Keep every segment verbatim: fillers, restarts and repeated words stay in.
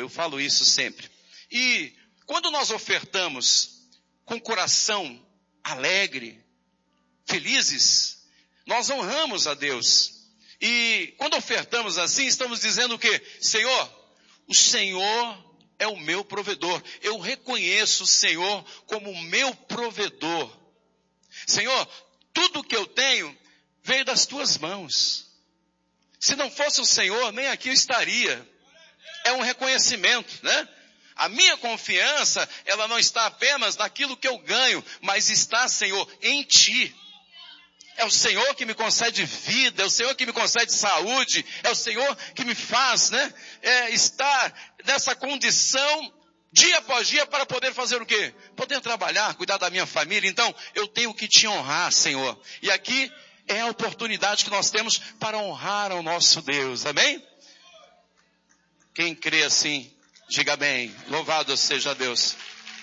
eu falo isso sempre. E quando nós ofertamos com coração alegre, felizes, nós honramos a Deus. E quando ofertamos assim, estamos dizendo o quê? Senhor, o Senhor é o meu provedor. Eu reconheço o Senhor como o meu provedor. Senhor, tudo que eu tenho veio das tuas mãos. Se não fosse o Senhor, nem aqui eu estaria. É um reconhecimento, né? A minha confiança, ela não está apenas naquilo que eu ganho, mas está, Senhor, em Ti. É o Senhor que me concede vida, é o Senhor que me concede saúde, é o Senhor que me faz, né? É, estar nessa condição dia após dia para poder fazer o quê? Poder trabalhar, cuidar da minha família. Então, eu tenho que te honrar, Senhor. E aqui é a oportunidade que nós temos para honrar ao nosso Deus, amém? Quem crê assim, diga bem, louvado seja Deus.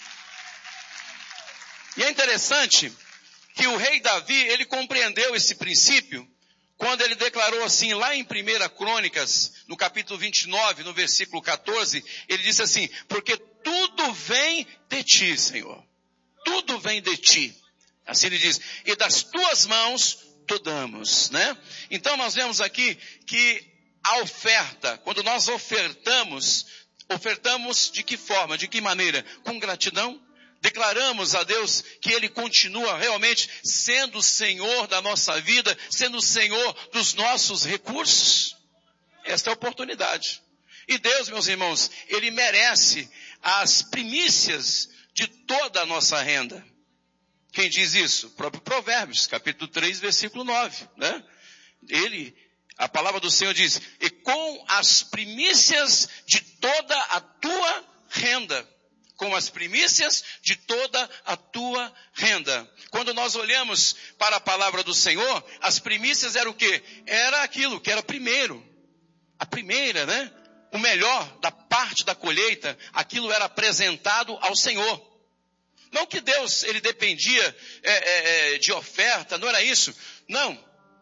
E é interessante que o rei Davi, ele compreendeu esse princípio quando ele declarou assim, lá em primeira Crônicas, no capítulo vinte e nove, no versículo quatorze, ele disse assim, porque tudo vem de ti, Senhor. Tudo vem de ti. Assim ele diz, e das tuas mãos tu damos, né? Então nós vemos aqui que a oferta, quando nós ofertamos, ofertamos de que forma, de que maneira? Com gratidão. Declaramos a Deus que Ele continua realmente sendo o Senhor da nossa vida, sendo o Senhor dos nossos recursos. Esta é a oportunidade. E Deus, meus irmãos, Ele merece as primícias de toda a nossa renda. Quem diz isso? O próprio Provérbios, capítulo três, versículo nove, né? Ele, a palavra do Senhor diz, e com as primícias de toda a tua renda. Com as primícias de toda a tua renda. Quando nós olhamos para a palavra do Senhor, as primícias era o quê? Era aquilo que era primeiro. A primeira, né? O melhor da parte da colheita, aquilo era apresentado ao Senhor. Não que Deus, ele dependia é, é, de oferta, não era isso. Não.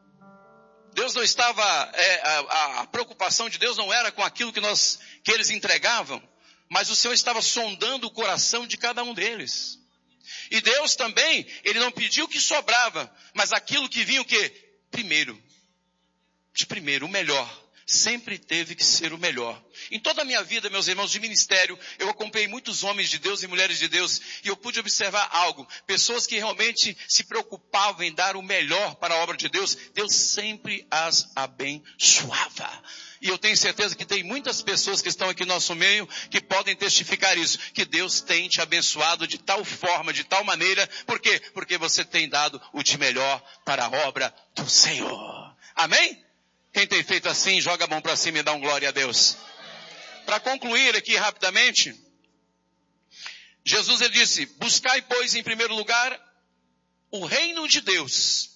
Deus não estava, é, a, a preocupação de Deus não era com aquilo que, nós, que eles entregavam. Mas o Senhor estava sondando o coração de cada um deles. E Deus também, Ele não pediu o que sobrava, mas aquilo que vinha o quê? Primeiro. De primeiro, o melhor. Sempre teve que ser o melhor. Em toda a minha vida, meus irmãos, de ministério, eu acompanhei muitos homens de Deus e mulheres de Deus, e eu pude observar algo. Pessoas que realmente se preocupavam em dar o melhor para a obra de Deus, Deus sempre as abençoava. E eu tenho certeza que tem muitas pessoas que estão aqui no nosso meio que podem testificar isso, que Deus tem te abençoado de tal forma, de tal maneira. Por quê? Porque você tem dado o de melhor para a obra do Senhor. Amém? Quem tem feito assim, joga a mão para cima e dá um glória a Deus. Para concluir aqui rapidamente, Jesus ele disse, buscai pois em primeiro lugar o reino de Deus.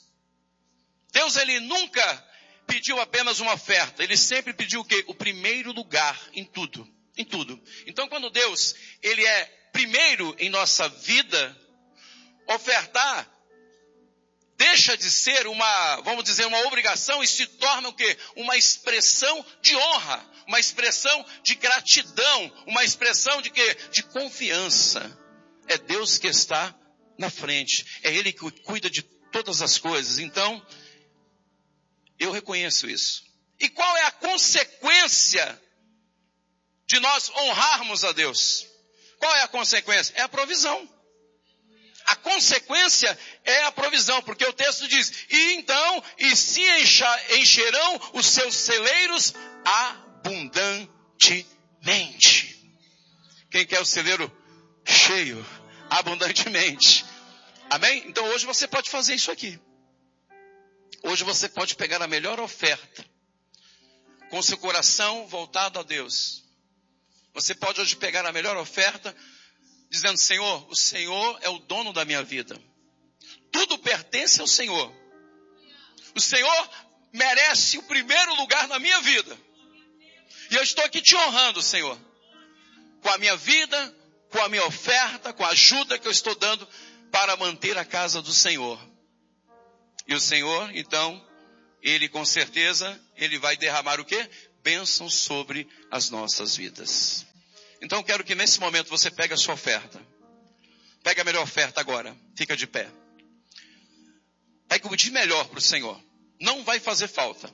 Deus ele nunca pediu apenas uma oferta, ele sempre pediu o quê? O primeiro lugar em tudo, em tudo. Então quando Deus, ele é primeiro em nossa vida, ofertar deixa de ser uma, vamos dizer, uma obrigação e se torna o quê? Uma expressão de honra, uma expressão de gratidão, uma expressão de quê? De confiança. É Deus que está na frente, é Ele que cuida de todas as coisas. Então, eu reconheço isso. E qual é a consequência de nós honrarmos a Deus? Qual é a consequência? É a provisão. A consequência é a provisão, porque o texto diz, e então, e se encherão os seus celeiros abundantemente. Quem quer o celeiro cheio, abundantemente? Amém? Então hoje você pode fazer isso aqui. Hoje você pode pegar a melhor oferta, com seu coração voltado a Deus. Você pode hoje pegar a melhor oferta, dizendo, Senhor, o Senhor é o dono da minha vida. Tudo pertence ao Senhor. O Senhor merece o primeiro lugar na minha vida. E eu estou aqui te honrando, Senhor. Com a minha vida, com a minha oferta, com a ajuda que eu estou dando para manter a casa do Senhor. E o Senhor, então, Ele com certeza, Ele vai derramar o quê? Bênção sobre as nossas vidas. Então eu quero que nesse momento você pegue a sua oferta. Pega a melhor oferta agora. Fica de pé. Pega o de melhor para o Senhor. Não vai fazer falta.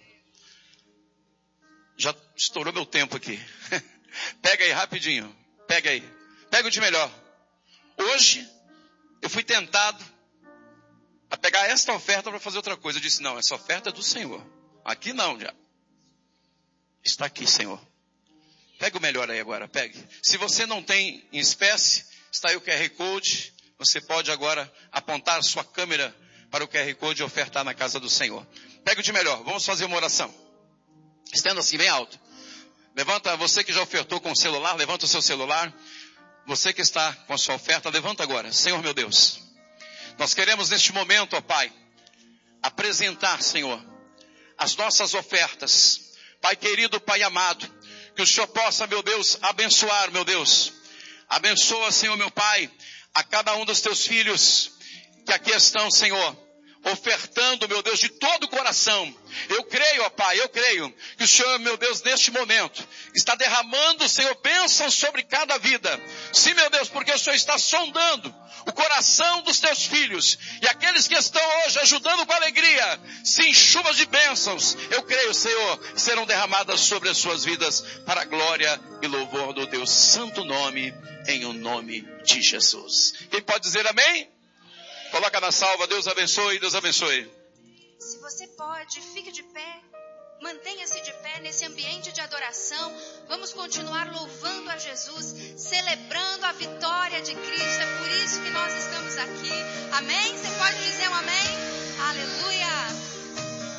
Já estourou meu tempo aqui. Pega aí rapidinho. Pega aí. Pega o de melhor. Hoje eu fui tentado a pegar esta oferta para fazer outra coisa. Eu disse, não, essa oferta é do Senhor. Aqui não, já. Está aqui, Senhor. Pega o melhor aí agora, pegue. Se você não tem em espécie, está aí o Q R Code. Você pode agora apontar a sua câmera para o Q R Code e ofertar na casa do Senhor. Pega o de melhor. Vamos fazer uma oração. Estenda assim bem alto. Levanta, você que já ofertou com o celular, levanta o seu celular. Você que está com a sua oferta, levanta agora. Senhor meu Deus, nós queremos neste momento, ó Pai, apresentar, Senhor, as nossas ofertas. Pai querido, Pai amado, que o Senhor possa, meu Deus, abençoar, meu Deus. Abençoa, Senhor, meu Pai, a cada um dos teus filhos que aqui estão, Senhor, ofertando, meu Deus, de todo o coração. Eu creio, ó Pai, eu creio que o Senhor, meu Deus, neste momento, está derramando, Senhor, bênçãos sobre cada vida. Sim, meu Deus, porque o Senhor está sondando o coração dos teus filhos. E aqueles que estão hoje ajudando com alegria, sim, chuvas de bênçãos, eu creio, Senhor, serão derramadas sobre as suas vidas para a glória e louvor do teu santo nome, em o nome de Jesus. Quem pode dizer amém? Coloca na salva, Deus abençoe, Deus abençoe. Se você pode, fique de pé. Mantenha-se de pé nesse ambiente de adoração. Vamos continuar louvando a Jesus, celebrando a vitória de Cristo. É por isso que nós estamos aqui. Amém? Você pode dizer um amém? Aleluia!